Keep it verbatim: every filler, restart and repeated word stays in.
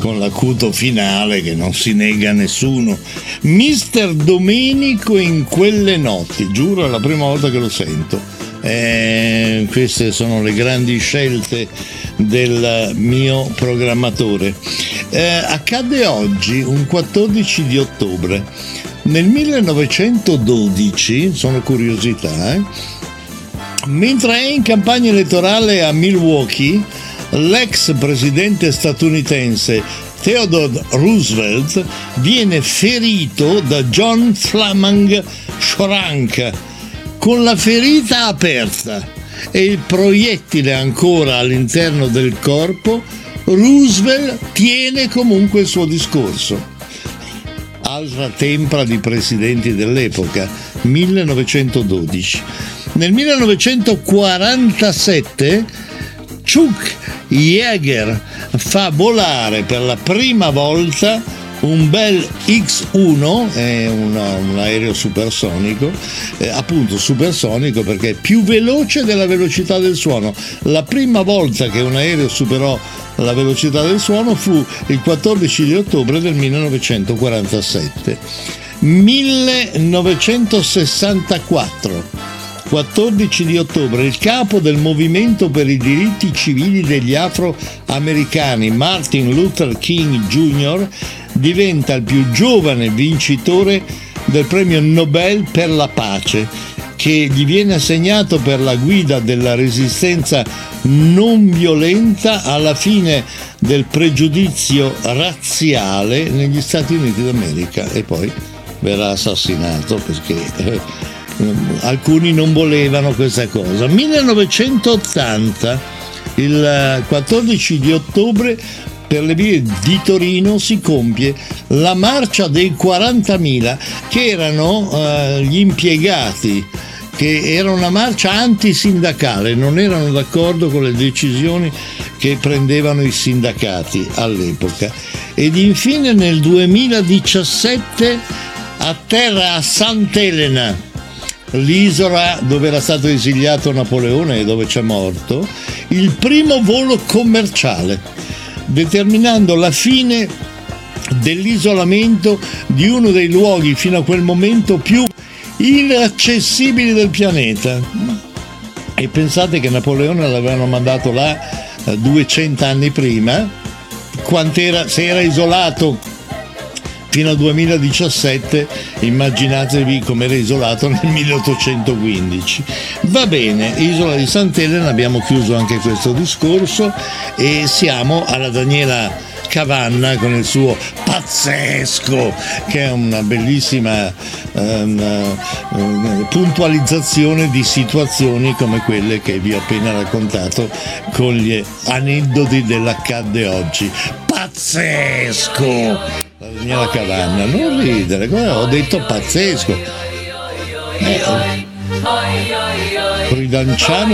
con l'acuto finale che non si nega a nessuno. Mister Domenico in quelle notti, giuro è la prima volta che lo sento. Eh, queste sono le grandi scelte del mio programmatore. Eh, accadde oggi, un quattordici di ottobre. Nel millenovecentododici, sono curiosità, eh, mentre è in campagna elettorale a Milwaukee, l'ex presidente statunitense Theodore Roosevelt viene ferito da John Flaming Shorank con la ferita aperta e il proiettile ancora all'interno del corpo. Roosevelt tiene comunque il suo discorso. Altra tempra di presidenti dell'epoca, millenovecentododici. Nel millenovecentoquarantasette Chuck Yeager fa volare per la prima volta un bel X uno, è una, un aereo supersonico, eh, appunto supersonico perché è più veloce della velocità del suono. La prima volta che un aereo superò la velocità del suono fu il quattordici di ottobre del millenovecentoquarantasette. millenovecentosessantaquattro, quattordici di ottobre, il capo del movimento per i diritti civili degli afroamericani, Martin Luther King Junior, diventa il più giovane vincitore del premio Nobel per la pace, che gli viene assegnato per la guida della resistenza non violenta alla fine del pregiudizio razziale negli Stati Uniti d'America, e poi verrà assassinato perché eh, alcuni non volevano questa cosa. millenovecentottanta, il quattordici di ottobre, per le vie di Torino si compie la marcia dei quarantamila, che erano eh, gli impiegati, che era una marcia antisindacale, non erano d'accordo con le decisioni che prendevano i sindacati all'epoca. Ed infine nel duemiladiciassette atterra a Sant'Elena, l'isola dove era stato esiliato Napoleone e dove c'è morto, il primo volo commerciale, determinando la fine dell'isolamento di uno dei luoghi fino a quel momento più inaccessibili del pianeta. E pensate che Napoleone l'avevano mandato là duecento anni prima, quant'era, se era isolato fino al duemiladiciassette, immaginatevi com'era isolato nel milleottocentoquindici. Va bene, Isola di Sant'Elena, abbiamo chiuso anche questo discorso e siamo alla Daniela Cavanna con il suo Pazzesco, che è una bellissima um, um, puntualizzazione di situazioni come quelle che vi ho appena raccontato con gli aneddoti dell'accadde oggi. Pazzesco! La Daniela Cavanna, non ridere, ho detto pazzesco. Eh, Ridanciano